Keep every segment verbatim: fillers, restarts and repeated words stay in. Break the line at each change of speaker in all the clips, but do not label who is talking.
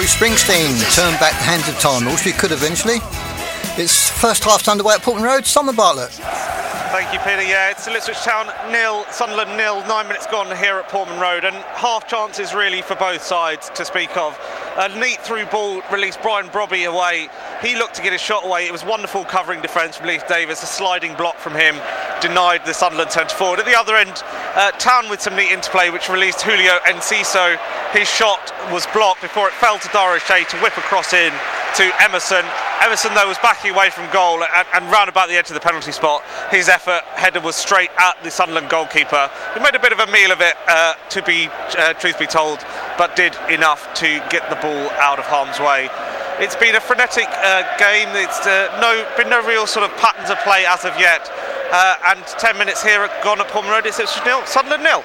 Bruce Springsteen turned back the hands of time, which we could eventually. It's first half underway at Portman Road. Simon Bartlett.
Thank you, Peter. Yeah, it's Ipswich Town nil, Sunderland nil, nine minutes gone here at Portman Road, and half chances really for both sides to speak of. A neat through ball released Brian Brobby away. He looked to get his shot away. It was wonderful covering defence from Leif Davis. A sliding block from him denied the Sunderland centre forward. At the other end, uh, Town with some neat interplay, which released Julio Enciso. His shot was blocked before it fell to Dara O'Shea to whip across in to Emerson. Emerson, though, was backing away from goal and, and round about the edge of the penalty spot. His effort header was straight at the Sunderland goalkeeper, who made a bit of a meal of it, uh, to be uh, truth be told, but did enough to get the ball out of harm's way. It's been a frenetic uh, game. It's uh, no been no real sort of patterns of play as of yet. Uh, and ten minutes here at gone at Portman Road. It's Ipswich nil, Sunderland nil.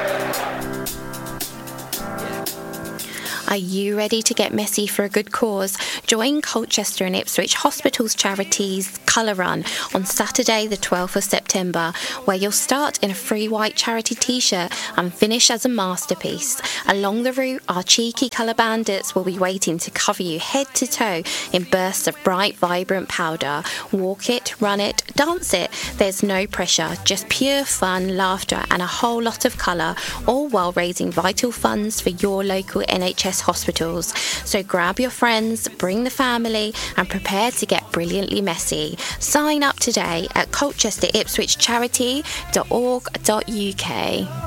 Are you ready to get messy for a good cause? Join Colchester and Ipswich Hospitals Charities Colour Run on Saturday the twelfth of September, where you'll start in a free white charity t-shirt and finish as a masterpiece. Along the route, our cheeky colour bandits will be waiting to cover you head to toe in bursts of bright, vibrant powder. Walk it, run it, dance it. There's no pressure, just pure fun, laughter and a whole lot of colour, all while raising vital funds for your local N H S hospitals. So grab your friends, bring the family and prepare to get brilliantly messy. Sign up today at colchester ipswich charity dot org dot uk.